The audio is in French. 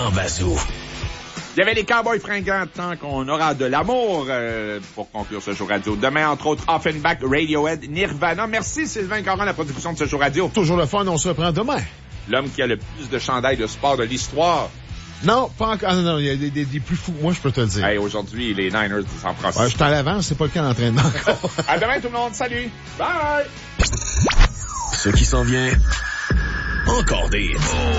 Jean Bazou. Il y avait les Cowboys fringants tant qu'on aura de l'amour pour conclure ce show radio. Demain, entre autres, Offenbach, Radiohead, Nirvana. Merci Sylvain Caron, la production de ce show radio. Toujours le fun, on se reprend demain. L'homme qui a le plus de chandails de sport de l'histoire. Non, pas encore. Ah, non, il y a des plus fous. Moi, je peux te le dire. Hey, aujourd'hui, les Niners de San Francisco. Ouais, je suis à l'avance, c'est pas le cas d'entraînement encore. À demain tout le monde, salut. Bye. Ce qui s'en vient, encore des